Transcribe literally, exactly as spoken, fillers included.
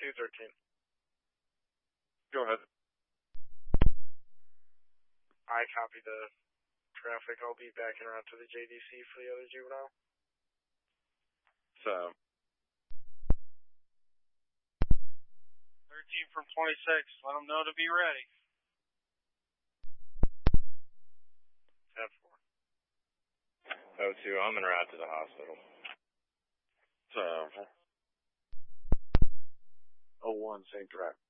two thirteen. Go ahead. I copy the traffic. I'll be backing around to the J D C for the other juvenile. So. thirteen from twenty-six. Let them know to be ready. ten four. oh two, I'm en route to the hospital. So. oh one, same track.